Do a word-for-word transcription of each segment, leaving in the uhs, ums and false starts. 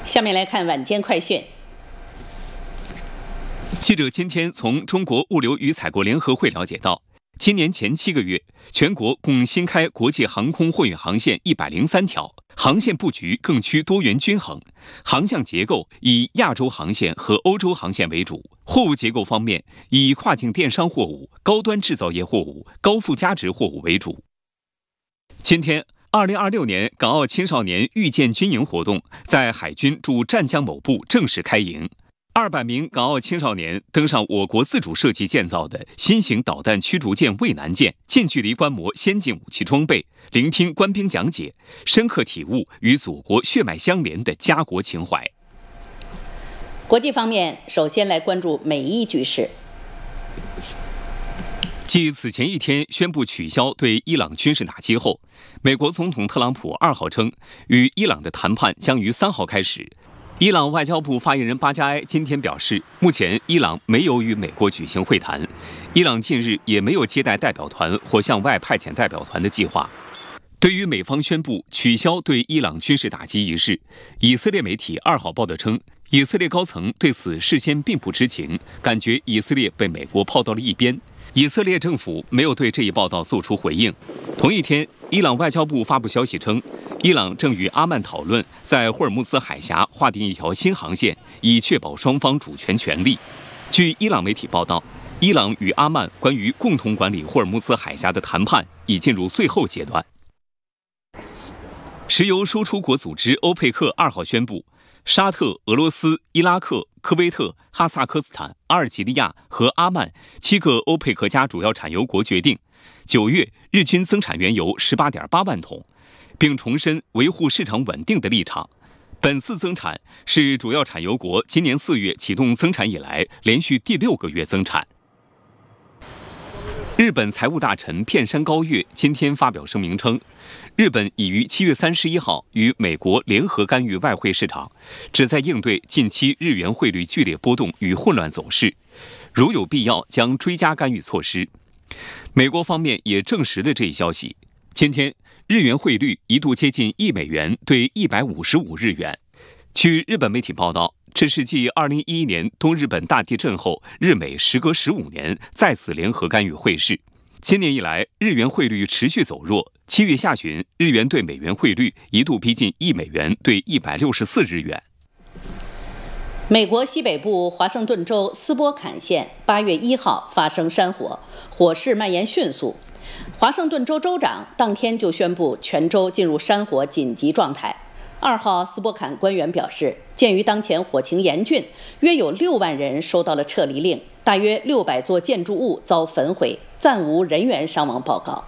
下面来看晚间快讯。 记者今天从中国物流与采购联合会了解到，今年前七个月，全国共新开国际航空货运航线一百零三条，航线布局更趋多元均衡，航向结构以亚洲航线和欧洲航线为主，货物结构方面以跨境电商货物、高端制造业货物、高附加值货物为主。今天二零二六年港澳青少年遇见军营活动在海军驻湛江某部正式开营，二百名港澳青少年登上我国自主设计建造的新型导弹驱逐舰渭南舰，近距离观摩先进武器装备，聆听官兵讲解，深刻体悟与祖国血脉相连的家国情怀。 国际方面，首先来关注美伊局势。 继此前一天宣布取消对伊朗军事打击后，美国总统特朗普二号称，与伊朗的谈判将于三号开始。伊朗外交部发言人巴加埃今天表示，目前伊朗没有与美国举行会谈，伊朗近日也没有接待代表团或向外派遣代表团的计划。对于美方宣布取消对伊朗军事打击一事，以色列媒体二号报道称，以色列高层对此事先并不知情，感觉以色列被美国抛到了一边。以色列政府没有对这一报道做出回应。同一天，伊朗外交部发布消息称，伊朗正与阿曼讨论在霍尔木兹海峡划定一条新航线，以确保双方主权权利。据伊朗媒体报道，伊朗与阿曼关于共同管理霍尔木兹海峡的谈判已进入最后阶段。石油输出国组织欧佩克二号宣布，沙特、俄罗斯、伊拉克、科威特、哈萨克斯坦、阿尔及利亚和阿曼七个欧佩克加主要产油国决定，九月日均增产原油 十八点八万桶，并重申维护市场稳定的立场。本次增产是主要产油国今年四月启动增产以来连续第六个月增产。日本财务大臣片山高月今天发表声明称，日本已于七月三十一号与美国联合干预外汇市场，旨在应对近期日元汇率剧烈波动与混乱走势，如有必要将追加干预措施。美国方面也证实了这一消息。今天日元汇率一度接近一美元兑一百五十五日元。据日本媒体报道，这是继二零一一年东日本大地震后，日美时隔十五年再次联合干预汇市。今年以来，日元汇率持续走弱。七月下旬，日元对美元汇率一度逼近一美元兑一百六十四日元。 美国西北部华盛顿州斯波坎县八月一号发生山火，火势蔓延迅速。华盛顿州州长当天就宣布全州进入山火紧急状态。二号，斯波坎官员表示，鉴于当前火情严峻，约有六万人收到了撤离令，大约六百座建筑物遭焚毁，暂无人员伤亡报告。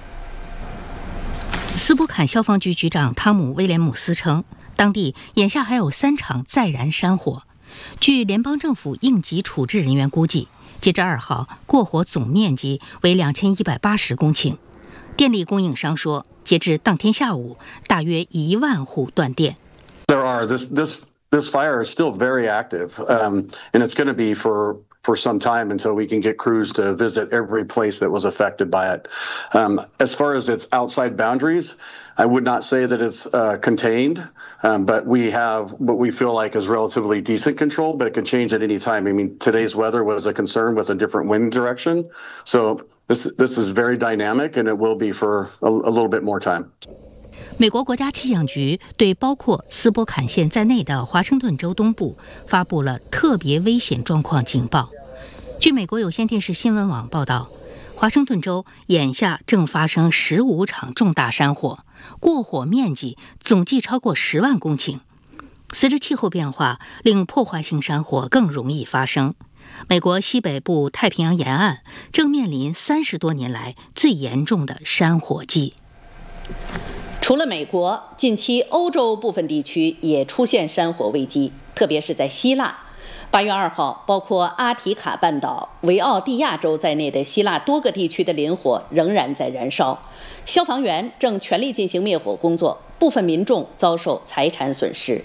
斯波坎消防局局长汤姆·威廉姆斯称，当地眼下还有三场再燃山火。据联邦政府应急处置人员估计，截至二号，过火总面积为两千一百八十公顷。电力供应商说，截至当天下午，大约一万户断电。 There are this this this fire is still very active, um, and it's going to be for for some time until we can get crews to visit every place that was affected by it. Um, as far as its outside boundaries, I would not say that it's uh, contained, um, but we have what we feel like is relatively decent control, but it can change at any time. I mean, today's weather was a concern with a different wind direction, so this this is very dynamic, and it will be for a, a little bit more time. 美国国家气象局对包括斯波坎县在内的华盛顿州东部发布了特别危险状况警报。据美国有线电视新闻网报道，华盛顿州眼下正发生十五场重大山火，过火面积总计超过十万公顷。随着气候变化，令破坏性山火更容易发生。美国西北部太平洋沿岸正面临三十多年来最严重的山火季。 除了美国，近期欧洲部分地区也出现山火危机，特别是在希腊。八月二号，包括阿提卡半岛、维奥蒂亚州在内的希腊多个地区的林火仍然在燃烧，消防员正全力进行灭火工作，部分民众遭受财产损失。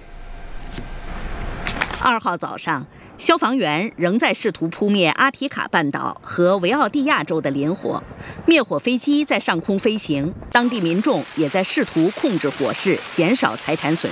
二号早上，消防员仍在试图扑灭阿提卡半岛和维奥蒂亚州的林火，灭火飞机在上空飞行，当地民众也在试图控制火势，减少财产损失。